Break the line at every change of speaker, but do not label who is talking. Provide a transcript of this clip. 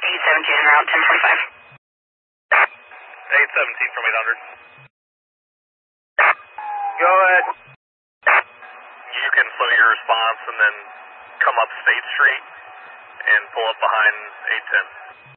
817 en route, 1045.
817 from 800. Go ahead. You can flow your response and then come up State Street and pull up behind 810.